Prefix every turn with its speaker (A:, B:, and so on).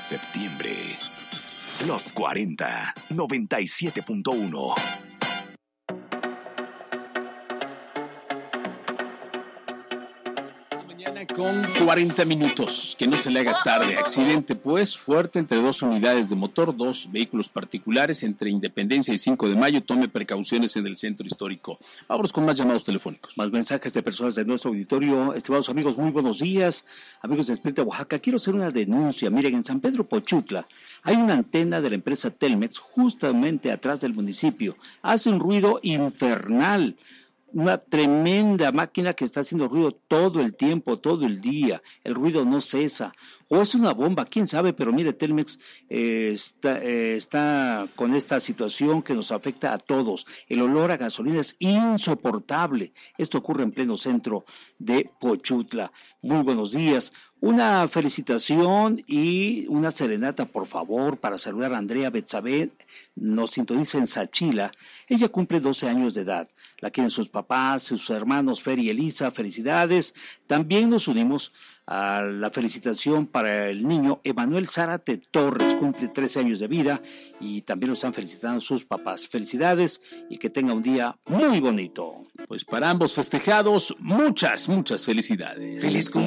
A: septiembre. Los 40, 97.1.
B: Con 40 minutos, que no se le haga tarde. Accidente pues fuerte entre dos unidades de motor, dos vehículos particulares entre Independencia y 5 de Mayo. Tome precauciones en el centro histórico. Vámonos con más llamados telefónicos.
C: Más mensajes de personas de nuestro auditorio. Estimados amigos, muy buenos días. Amigos de Esprinte, Oaxaca, quiero hacer una denuncia. Miren, en San Pedro Pochutla hay una antena de la empresa Telmex justamente atrás del municipio. Hace un ruido infernal. Una tremenda máquina que está haciendo ruido todo el tiempo, todo el día. El ruido no cesa. O es una bomba, quién sabe, pero mire, Telmex está con esta situación que nos afecta a todos. El olor a gasolina es insoportable. Esto ocurre en pleno centro de Pochutla. Muy buenos días. Una felicitación y una serenata, por favor, para saludar a Andrea Betsabé. Nos sintoniza en Sachila. Ella cumple 12 años de edad. La quieren sus papás, sus hermanos Fer y Elisa. Felicidades. También nos unimos a la felicitación para el niño Emanuel Zárate Torres, cumple 13 años de vida y también nos están felicitando sus papás. Felicidades y que tenga un día muy bonito.
B: Pues para ambos festejados, muchas felicidades.
A: ¡Feliz cumpleaños!